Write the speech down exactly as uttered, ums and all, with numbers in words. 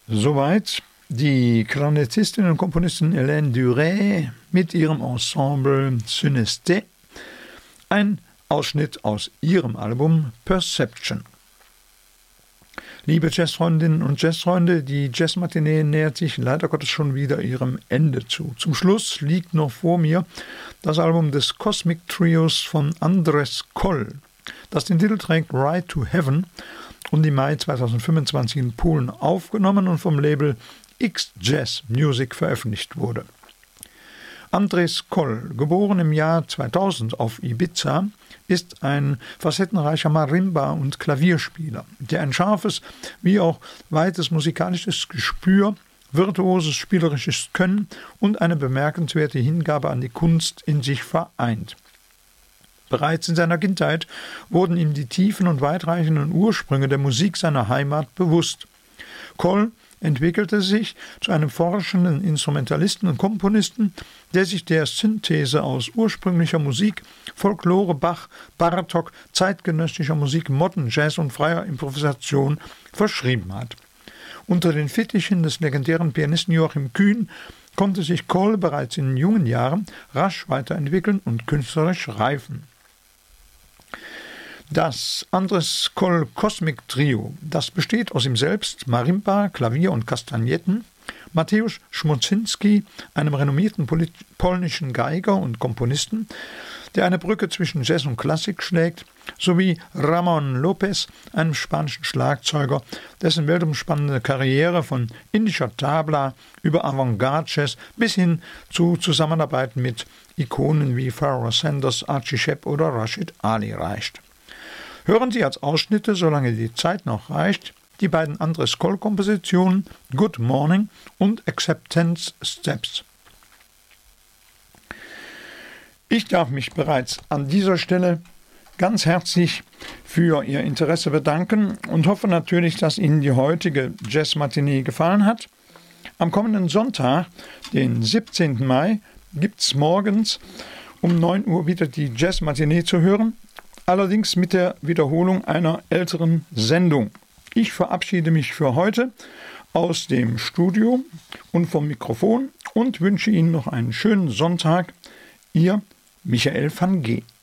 Soweit die Klarinettistin und Komponistin Hélène Durey mit ihrem Ensemble Synesthé. Ein Ausschnitt aus ihrem Album Perception. Liebe Jazzfreundinnen und Jazzfreunde, die Jazzmatinee nähert sich leider Gottes schon wieder ihrem Ende zu. Zum Schluss liegt noch vor mir das Album des Cosmic Trios von Andres Koll, das den Titel trägt Ride to Heaven und im Mai zweitausendfünfundzwanzig in Polen aufgenommen und vom Label X-Jazz Music veröffentlicht wurde. Andres Koll, geboren im Jahr zweitausend auf Ibiza, ist ein facettenreicher Marimba- und Klavierspieler, der ein scharfes wie auch weites musikalisches Gespür, virtuoses spielerisches Können und eine bemerkenswerte Hingabe an die Kunst in sich vereint. Bereits in seiner Kindheit wurden ihm die tiefen und weitreichenden Ursprünge der Musik seiner Heimat bewusst. Koll entwickelte sich zu einem forschenden Instrumentalisten und Komponisten, der sich der Synthese aus ursprünglicher Musik, Folklore, Bach, Bartok, zeitgenössischer Musik, Modern Jazz und freier Improvisation verschrieben hat. Unter den Fittichen des legendären Pianisten Joachim Kühn konnte sich Koll bereits in jungen Jahren rasch weiterentwickeln und künstlerisch reifen. Das Andres Koll Cosmic Trio, das besteht aus ihm selbst, Marimba, Klavier und Kastagnetten, Mateusz Szmociński, einem renommierten polnischen Geiger und Komponisten, der eine Brücke zwischen Jazz und Klassik schlägt, sowie Ramon Lopez, einem spanischen Schlagzeuger, dessen weltumspannende Karriere von indischer Tabla über Avantgarde-Jazz bis hin zu Zusammenarbeiten mit Ikonen wie Pharoah Sanders, Archie Shepp oder Rashid Ali reicht. Hören Sie als Ausschnitte, solange die Zeit noch reicht, die beiden Andres Koll-Kompositionen Good Morning und Acceptance Steps. Ich darf mich bereits an dieser Stelle ganz herzlich für Ihr Interesse bedanken und hoffe natürlich, dass Ihnen die heutige Jazz-Matinee gefallen hat. Am kommenden Sonntag, den siebzehnten Mai, gibt es morgens um neun Uhr wieder die Jazz-Matinee zu hören, allerdings mit der Wiederholung einer älteren Sendung. Ich verabschiede mich für heute aus dem Studio und vom Mikrofon und wünsche Ihnen noch einen schönen Sonntag. Ihr Michael van G.